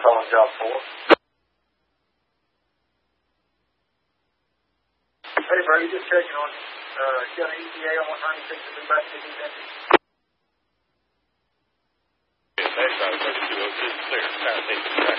on job 4. Hey, bro, you just checking on, you got an ETA on what time you think you'll be back to these engines? Next, I was 3206, clear, power station track.